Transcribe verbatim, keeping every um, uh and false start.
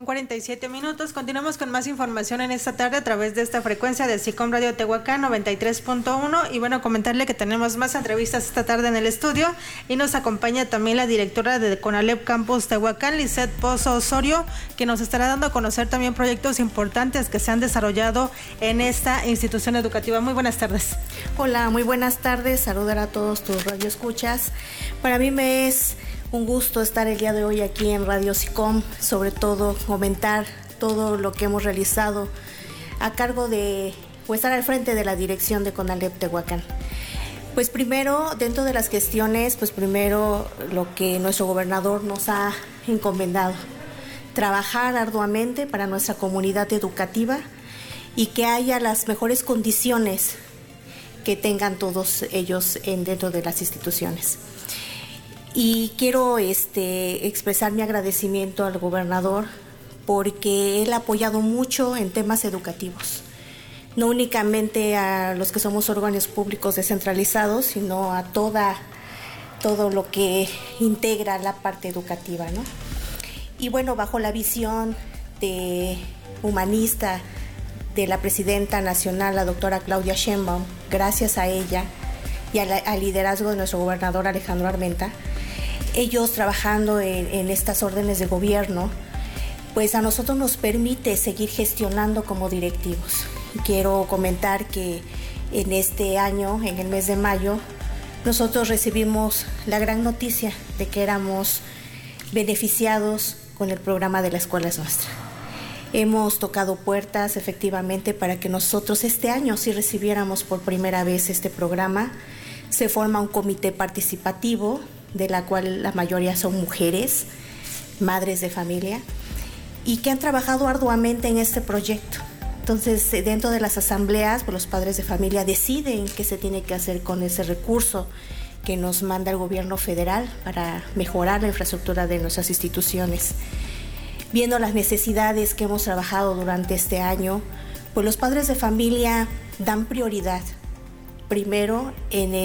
cuarenta y siete minutos. Continuamos con más información en esta tarde a través de esta frecuencia de SICOM Radio Tehuacán noventa y tres punto uno, y bueno, comentarle que tenemos más entrevistas esta tarde en el estudio y nos acompaña también la directora de CONALEP Campus Tehuacán, Lizeth Pozo Osorio, que nos estará dando a conocer también proyectos importantes que se han desarrollado en esta institución educativa. Muy buenas tardes. Hola, muy buenas tardes, saludar a todos tus radioescuchas. Para mí me es un gusto estar el día de hoy aquí en Radio SICOM, sobre todo comentar todo lo que hemos realizado a cargo de, o estar al frente de la dirección de CONALEP Tehuacán. Pues primero, dentro de las gestiones, pues primero lo que nuestro gobernador nos ha encomendado, trabajar arduamente para nuestra comunidad educativa y que haya las mejores condiciones que tengan todos ellos en, dentro de las instituciones. Y quiero este, expresar mi agradecimiento al gobernador porque él ha apoyado mucho en temas educativos, no únicamente a los que somos órganos públicos descentralizados, sino a toda, todo lo que integra la parte educativa, ¿no? Y bueno, bajo la visión de humanista de la presidenta nacional, la doctora Claudia Sheinbaum, gracias a ella y a la, al liderazgo de nuestro gobernador Alejandro Armenta, ellos trabajando en, en estas órdenes de gobierno, pues a nosotros nos permite seguir gestionando como directivos. Quiero comentar que en este año, en el mes de mayo, nosotros recibimos la gran noticia de que éramos beneficiados con el programa de La Escuela es Nuestra. Hemos tocado puertas efectivamente para que nosotros este año sí recibiéramos por primera vez este programa. Se forma un comité participativo, de la cual la mayoría son mujeres, madres de familia, y que han trabajado arduamente en este proyecto. Entonces, dentro de las asambleas, pues los padres de familia deciden qué se tiene que hacer con ese recurso que nos manda el gobierno federal para mejorar la infraestructura de nuestras instituciones. Viendo las necesidades que hemos trabajado durante este año, pues los padres de familia dan prioridad primero en el